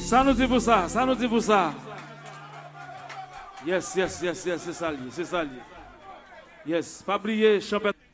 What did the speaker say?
Ça nous dit pour ça, ça nous dit pour ça. Yes, c'est ça lié, c'est ça lié. Yes, pas oublier, championnat.